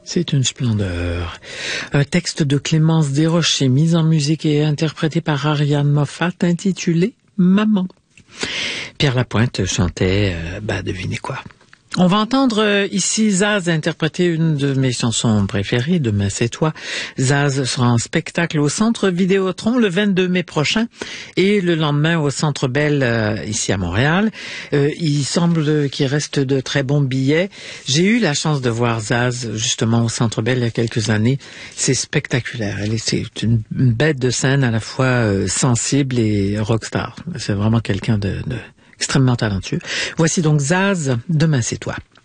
C'est une splendeur. Un texte de Clémence Desrochers, mis en musique et interprété par Ariane Moffat, intitulé « Maman ». Pierre Lapointe chantait, devinez quoi. On va entendre ici Zaz interpréter une de mes chansons préférées, Demain c'est toi. Zaz sera en spectacle au Centre Vidéotron le 22 mai prochain et le lendemain au Centre Bell ici à Montréal. Il semble qu'il reste de très bons billets. J'ai eu la chance de voir Zaz justement au Centre Bell il y a quelques années. C'est spectaculaire. C'est une bête de scène à la fois sensible et rockstar. C'est vraiment quelqu'un de extrêmement talentueux. Voici donc Zaz, Demain c'est toi.